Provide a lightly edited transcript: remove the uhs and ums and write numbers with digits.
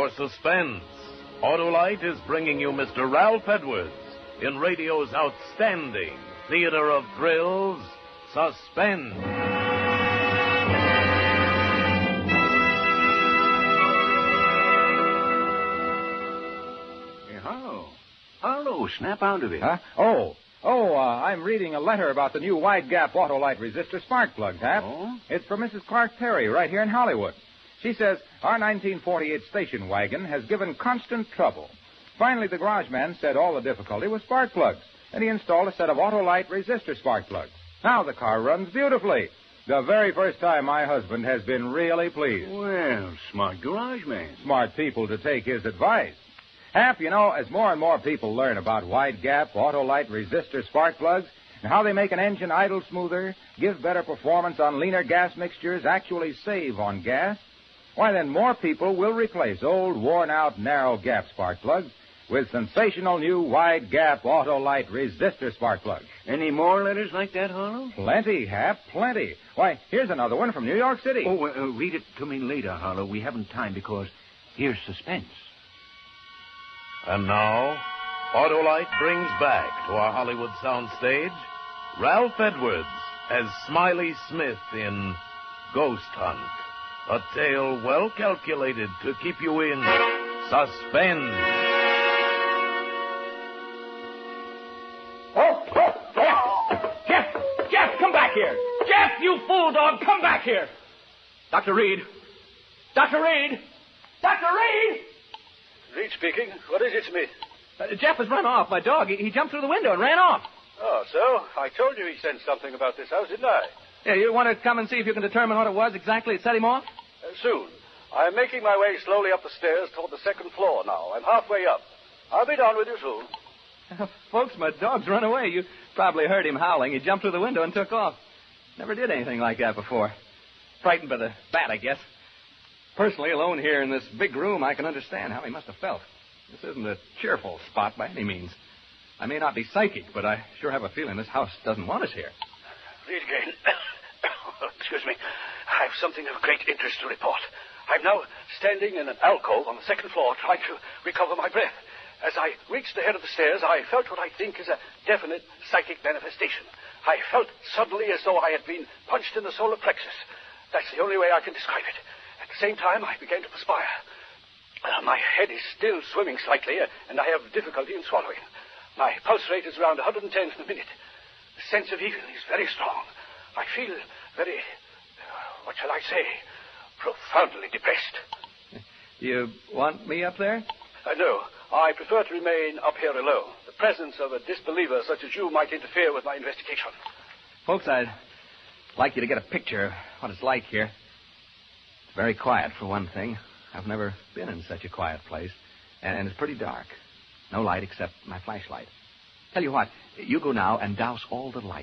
for suspense, Autolite is bringing you Mr. Ralph Edwards in radio's outstanding theater of thrills, Suspense. Hello, snap out of it. Huh? I'm reading a letter about the new wide gap Autolite resistor spark plugs, Hap. Oh? It's from Mrs. Clark Perry right here in Hollywood. She says our 1948 station wagon has given constant trouble. Finally, the garage man said all the difficulty was spark plugs, and he installed a set of Autolite resistor spark plugs. Now the car runs beautifully. The very first time my husband has been really pleased. Well, smart garage man. Smart people to take his advice. Hap, you know, as more and more people learn about wide gap Autolite resistor spark plugs and how they make an engine idle smoother, give better performance on leaner gas mixtures, actually save on gas, why then more people will replace old, worn-out, narrow gap spark plugs with sensational new wide gap Autolite resistor spark plugs. Any more letters like that, Harlow? Plenty, Hap, plenty. Why, here's another one from New York City. Read it to me later, Harlow. We haven't time because here's suspense. And now, Autolite brings back to our Hollywood soundstage Ralph Edwards as Smiley Smith in Ghost Hunt, a tale well calculated to keep you in suspense. Jeff, come back here! Jeff, you fool dog, come back here! Dr. Reed! Dr. Reed! Dr. Reed! Reed speaking. What is it, Smith? Jeff has run off. My dog, he jumped through the window and ran off. Oh, so? I told you he sensed something about this house, didn't I? Yeah, you want to come and see if you can determine what it was exactly that set him off? Soon. I am making my way slowly up the stairs toward the second floor now. I'm halfway up. I'll be down with you soon. Folks, my dog's run away. You probably heard him howling. He jumped through the window and took off. Never did anything like that before. Frightened by the bat, I guess. Personally, alone here in this big room, I can understand how he must have felt. This isn't a cheerful spot by any means. I may not be psychic, but I sure have a feeling this house doesn't want us here. Read again. Excuse me. I have something of great interest to report. I'm now standing in an alcove on the second floor trying to recover my breath. As I reached the head of the stairs, I felt what I think is a definite psychic manifestation. I felt suddenly as though I had been punched in the solar plexus. That's the only way I can describe it. At the same time, I began to perspire. My head is still swimming slightly, and I have difficulty in swallowing. My pulse rate is around 110 a minute. The sense of evil is very strong. I feel very, what shall I say, profoundly depressed. You want me up there? No, I prefer to remain up here alone. The presence of a disbeliever such as you might interfere with my investigation. Folks, I'd like you to get a picture of what it's like here. It's very quiet, for one thing. I've never been in such a quiet place. And it's pretty dark. No light except my flashlight. Tell you what, you go now and douse all the lights.